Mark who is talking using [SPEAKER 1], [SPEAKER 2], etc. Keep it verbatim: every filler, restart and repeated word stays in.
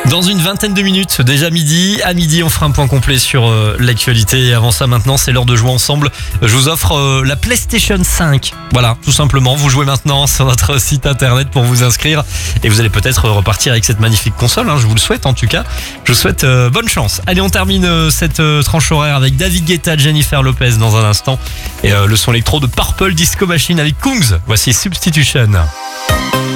[SPEAKER 1] Dans une vingtaine de minutes, déjà midi. À midi, on fera un point complet sur euh, l'actualité. Et avant ça, maintenant, c'est l'heure de jouer ensemble. Je vous offre euh, la PlayStation cinq. Voilà, tout simplement. Vous jouez maintenant sur notre site internet pour vous inscrire. Et vous allez peut-être repartir avec cette magnifique console. Hein, je vous le souhaite en tout cas. Je vous souhaite euh, bonne chance. Allez, on termine euh, cette euh, tranche horaire avec David Guetta, Jennifer Lopez dans un instant. Et euh, le son électro de Purple Disco Machine avec Kungs. Voici Substitution.